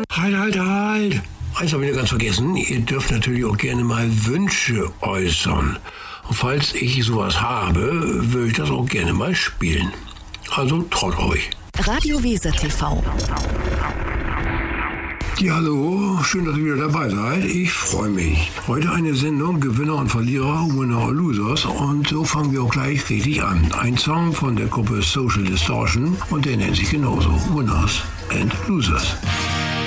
Halt! Eins habe ich noch ganz vergessen. Ihr dürft natürlich auch gerne mal Wünsche äußern. Und falls ich sowas habe, würde ich das auch gerne mal spielen. Also traut euch. Radio Weser TV. Ja, hallo, schön, dass ihr wieder dabei seid. Ich freue mich. Heute eine Sendung Gewinner und Verlierer, Winner or Losers. Und so fangen wir auch gleich richtig an. Ein Song von der Gruppe Social Distortion und der nennt sich genauso Winners and Losers.